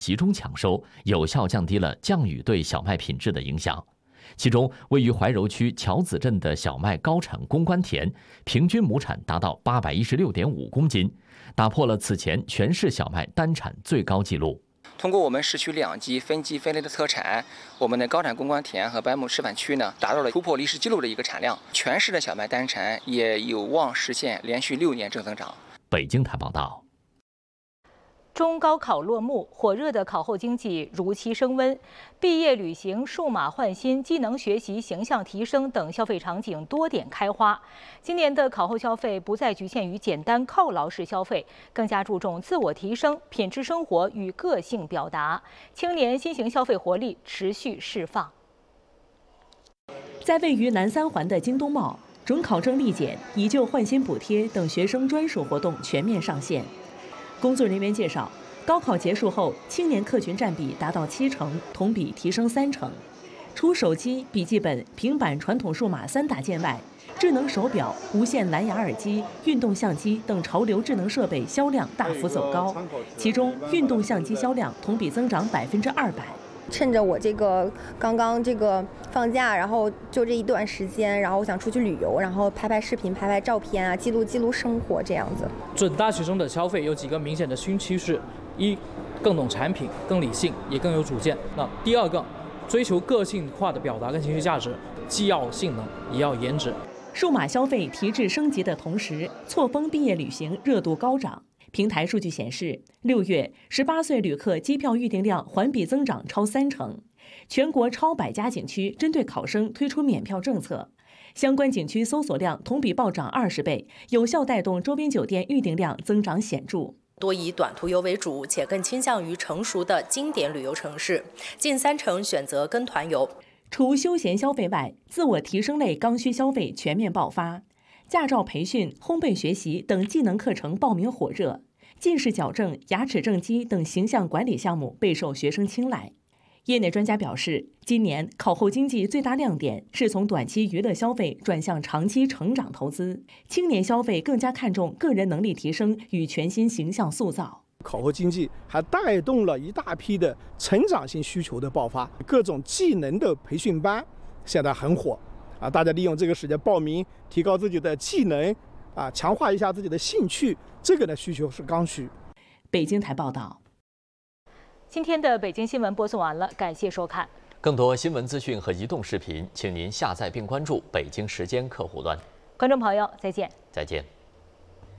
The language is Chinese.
集中抢收，有效降低了降雨对小麦品质的影响。其中，位于怀柔区桥子镇的小麦高产公关田，平均亩产达到816.5公斤，打破了此前全市小麦单产最高纪录。 通过我们市区2级分级分类的特产，我们的高产公关田和白木示范区呢，达到了突破历史纪录的一个产量。全市的小麦单产也有望实现连续6年正增长。 北京台报道。 中高考落幕，火热的考后经济如期升温，毕业旅行、数码换新、技能学习、形象提升等消费场景多点开花。今年的考后消费不再局限于简单犒劳式消费，更加注重自我提升、品质生活与个性表达，青年新型消费活力持续释放。 在位于南3环的京东茂，准考证立减、以旧换新补贴等学生专属活动全面上线。工作人员介绍，高考结束后，青年客群占比达到70%，同比提升30%。除手机、笔记本、平板传统数码3大件外，智能手表、无线蓝牙耳机、运动相机等潮流智能设备销量大幅走高，其中运动相机销量同比增长200%。 趁着我刚刚放假，然后就这一段时间，然后我想出去旅游，然后拍视频、拍照片啊，记录生活这样子。 准大学生的消费有几个明显的新趋势：一，更懂产品，更理性，也更有主见。那第二个，追求个性化的表达跟情绪价值，既要性能，也要颜值。 数码消费提质升级的同时，错峰毕业旅行热度高涨。平台数据显示，6月18岁旅客机票预订量环比增长超30%，全国超100家景区针对考生推出免票政策，相关景区搜索量同比暴涨20倍，有效带动周边酒店预订量增长显著。 多以短途游为主，且更倾向于成熟的经典旅游城市，近30%选择跟团游。 除休闲消费外，自我提升类刚需消费全面爆发。驾照培训、烘焙学习等技能课程报名火热，近视矫正、牙齿正畸等形象管理项目备受学生青睐。业内专家表示，今年考后经济最大亮点是从短期娱乐消费转向长期成长投资，青年消费更加看重个人能力提升与全新形象塑造。 考后经济还带动了一大批的成长性需求的爆发，各种技能的培训班现在很火。大家利用这个时间报名，提高自己的技能，强化一下自己的兴趣，这个呢需求是刚需。 北京台报道。 今天的北京新闻播送完了，感谢收看。 更多新闻资讯和移动视频，请您下载并关注北京时间客户端。 观众朋友，再见。 再见。